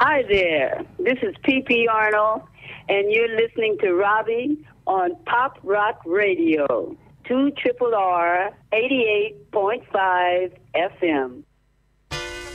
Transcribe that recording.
Hi there. This is P.P. Arnold, and you're listening to Robbie on Pop Rock Radio, 2 R 88.5 FM.